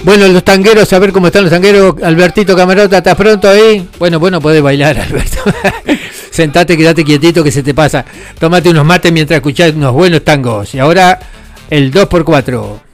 Bueno, los tangueros, a ver cómo están los tangueros. Albertito Camarota, ¿estás pronto ahí? Bueno, podés bailar, Alberto. Sentate, quédate quietito que se te pasa. Tómate unos mates mientras escuchás unos buenos tangos. Y ahora el 2x4.